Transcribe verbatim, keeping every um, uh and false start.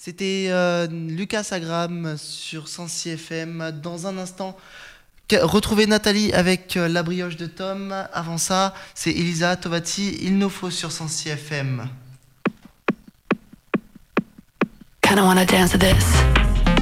C'était euh, Lucas Agram sur Sensi F M. Dans un instant, que- retrouvez Nathalie avec euh, La brioche de Tom. Avant ça, c'est Elisa Tovati. Il nous faut sur Sensi F M. Kinda wanna dance to this.